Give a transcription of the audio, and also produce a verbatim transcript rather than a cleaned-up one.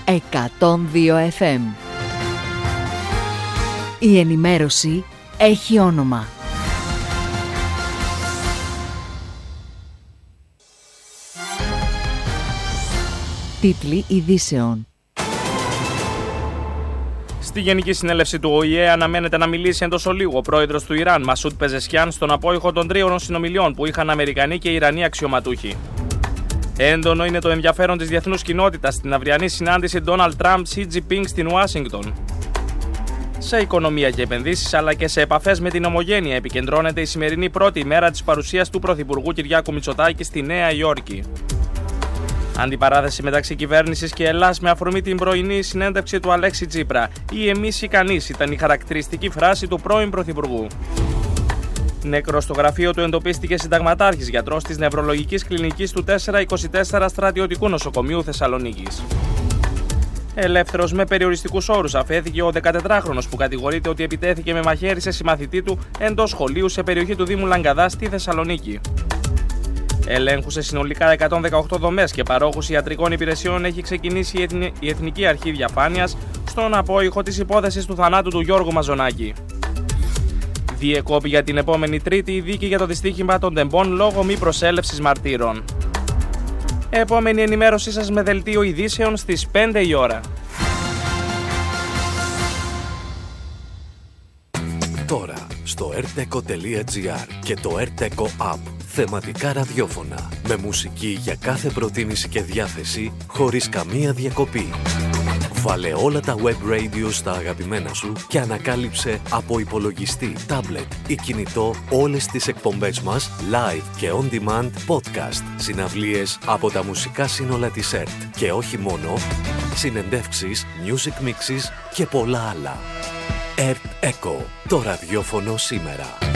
εκατόν δύο εφ εμ. Η ενημέρωση έχει όνομα. Τίτλοι ειδήσεων. Στη Γενική Συνέλευση του Ο Η Ε αναμένεται να μιλήσει εντός ολίγου ο πρόεδρος του Ιράν, Μασούντ Πεζεσχιάν, στον απόϊχο των τρίωρων συνομιλιών που είχαν Αμερικανοί και Ιρανοί αξιωματούχοι. Έντονο είναι το ενδιαφέρον της διεθνούς κοινότητας στην αυριανή συνάντηση Ντόναλντ Τραμπ Σι Τζινπίνγκ στην Ουάσιγκτον. Σε οικονομία και επενδύσεις αλλά και σε επαφές με την ομογένεια επικεντρώνεται η σημερινή πρώτη ημέρα της παρουσίας του Πρωθυπουργού Κυριάκου Μητσοτάκη στη Νέα Υόρκη. Αντιπαράθεση μεταξύ κυβέρνησης και Ελλάς με αφορμή την πρωινή συνέντευξη του Αλέξη Τσίπρα. «Η εμείς ή κανείς» ήταν η χαρακτηριστική φράση του πρώην Πρωθυπουργού. Νεκρός στο γραφείο του εντοπίστηκε συνταγματάρχης γιατρός της νευρολογικής κλινικής του τετρακόσια είκοσι τέσσερα Στρατιωτικού Νοσοκομείου Θεσσαλονίκης. Ελεύθερος με περιοριστικούς όρους αφέθηκε ο δεκατετράχρονος που κατηγορείται ότι επιτέθηκε με μαχαίρι σε συμμαθητή του εντός σχολείου σε περιοχή του Δήμου Λαγκαδά στη Θεσσαλονίκη. Ελέγχου σε συνολικά εκατόν δεκαοκτώ δομές και παρόχους ιατρικών υπηρεσιών έχει ξεκινήσει η Εθνική Αρχή Διαφάνειας στον απόϊχο της υπόθεσης του θανάτου του Γιώργου Μαζονάκη. Διεκόπη για την επόμενη Τρίτη η δίκη για το δυστύχημα των τεμπών λόγω μη προσέλευσης μαρτύρων. Επόμενη ενημέρωσή σας με δελτίο ειδήσεων στις πέντε η ώρα. Τώρα στο ερτεκο τελεία τζι άρ και το ερτεκο App. Θεματικά ραδιόφωνα με μουσική για κάθε προτίμηση και διάθεση χωρίς καμία διακοπή. Βάλε όλα τα web radio στα αγαπημένα σου και ανακάλυψε από υπολογιστή, tablet ή κινητό όλες τις εκπομπές μας live και on demand podcast, συναυλίες από τα μουσικά σύνολα της ΕΡΤ και όχι μόνο, συνεντεύξεις, music mixes και πολλά άλλα. ΕΡΤ Echo, το ραδιόφωνο σήμερα.